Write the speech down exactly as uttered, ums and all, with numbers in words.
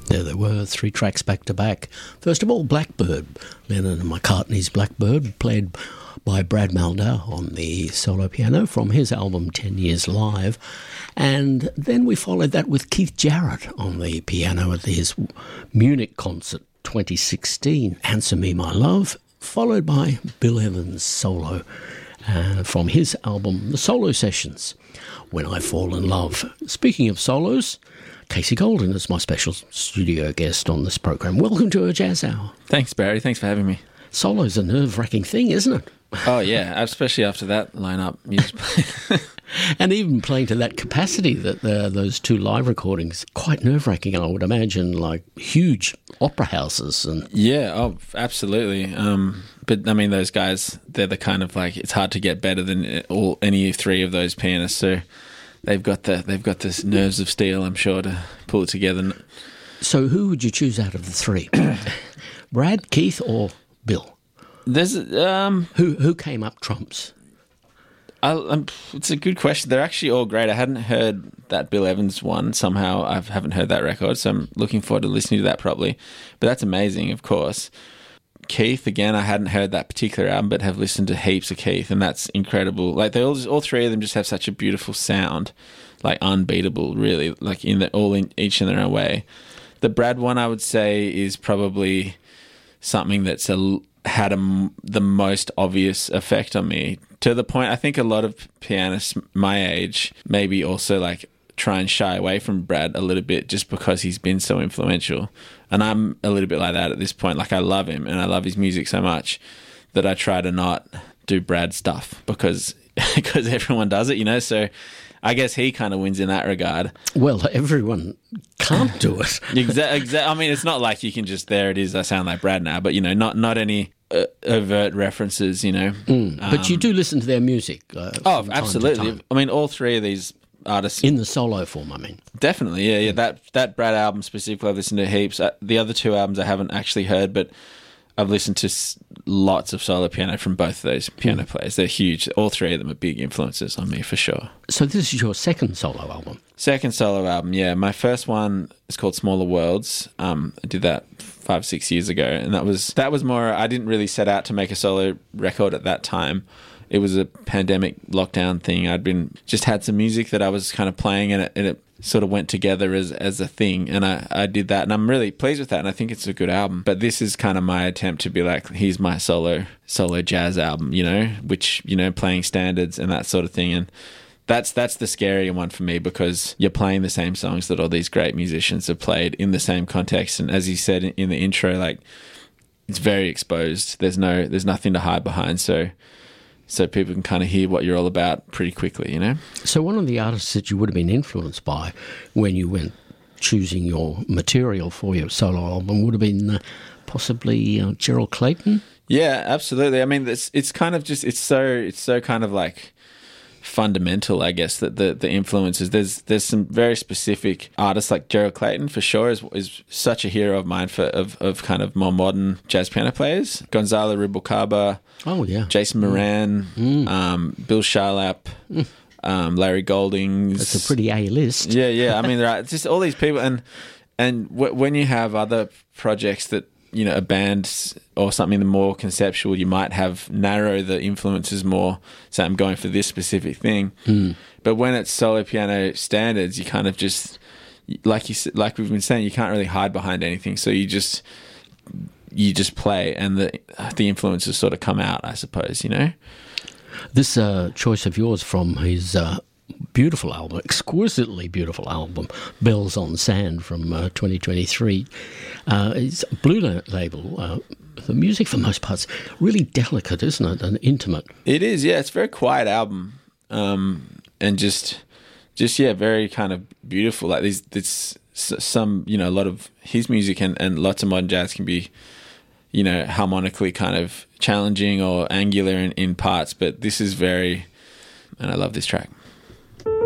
There they were, three tracks back to back. First of all, Blackbird, Lennon and McCartney's Blackbird, played by Brad Mehldau on the solo piano from his album Ten Years Live. And then we followed that with Keith Jarrett on the piano at his Munich concert twenty sixteen, Answer Me My Love, followed by Bill Evans' solo uh, from his album The Solo Sessions, When I Fall in Love. Speaking of solos, Casey Golden is my special studio guest on this program. Welcome to a Jazz Hour. Thanks, Barry. Thanks for having me. Solo's a nerve-wracking thing, isn't it? Oh, yeah, especially after that lineup. And even playing to that capacity, that uh, those two live recordings, quite nerve-wracking, I would imagine, like huge opera houses. And yeah, oh, absolutely. Um, but, I mean, those guys, they're the kind of like, it's hard to get better than all any three of those pianists, so they've got the they've got this nerves of steel, I'm sure, to pull it together. So who would you choose out of the three? Brad, Keith, or Bill? There's um who who came up trumps? I, um, it's a good question. They're actually all great. I hadn't heard that Bill Evans one somehow. I haven't heard that record, so I'm looking forward to listening to that probably. But that's amazing, of course. Keith, again, I hadn't heard that particular album, but have listened to heaps of Keith, and that's incredible. Like they all, just, all three of them just have such a beautiful sound, like unbeatable, really. Like in the all in each in their own way. The Brad one, I would say, is probably something that's a had a, the most obvious effect on me, to the point I think a lot of pianists my age maybe also like try and shy away from Brad a little bit just because he's been so influential. And I'm a little bit like that at this point. Like I love him and I love his music so much that I try to not do Brad stuff because because everyone does it, you know. So I guess he kind of wins in that regard. Well, everyone can't do it. Exactly. Exa- I mean, it's not like you can just, there it is, I sound like Brad now, but, you know, not not any uh, overt references, you know. Mm, but um, you do listen to their music. Uh, oh, absolutely. I mean, all three of these artists. In the solo form, I mean. Definitely, yeah. yeah. That, that Brad album specifically, I've listened to heaps. Uh, the other two albums I haven't actually heard, but I've listened to s- lots of solo piano from both of those piano mm. players. They're huge. All three of them are big influences on me, for sure. So this is your second solo album? Second solo album, yeah. My first one is called Smaller Worlds. Um, I did that five, six years ago, and that was that was more, I didn't really set out to make a solo record at that time. It was a pandemic lockdown thing. I'd been just had some music that I was kind of playing, and it, and it sort of went together as as a thing, and I, I did that, and I'm really pleased with that, and I think it's a good album. But this is kind of my attempt to be like, here's my solo solo jazz album, you know, which, you know, playing standards and that sort of thing. And that's that's the scarier one for me, because you're playing the same songs that all these great musicians have played in the same context, and as you said in, in the intro, like, it's very exposed. There's no there's nothing to hide behind, so so people can kind of hear what you're all about pretty quickly, you know? So one of the artists that you would have been influenced by when you went choosing your material for your solo album would have been uh, possibly uh, Gerald Clayton? Yeah, absolutely. I mean, it's it's kind of just, it's so, it's so kind of like fundamental, I guess, that the, the influences. There's there's some very specific artists, like Gerald Clayton, for sure, is is such a hero of mine for of, of kind of more modern jazz piano players. Gonzalo Rubalcaba, oh yeah, Jason Moran, mm. um, Bill Charlap, mm. um, Larry Golding. That's a pretty A list. Yeah, yeah. I mean, there are just all these people, and and w- when you have other projects that, you know, a band or something more conceptual, you might have narrow the influences more. So I'm going for this specific thing. Mm. But when it's solo piano standards, you kind of just, like you like we've been saying, you can't really hide behind anything. So you just you just play, and the the influences sort of come out, I suppose, you know. This uh, choice of yours from his Uh beautiful album, exquisitely beautiful album, Bells on Sand from uh, twenty twenty-three. Uh, it's a Blue Label. Uh, the music, for most parts, really delicate, isn't it, and intimate? It is, yeah. It's a very quiet album, um, and just, just yeah, very kind of beautiful. Like these, this some, you know, a lot of his music and, and lots of modern jazz can be, you know, harmonically kind of challenging or angular in, in parts, but this is very, and I love this track.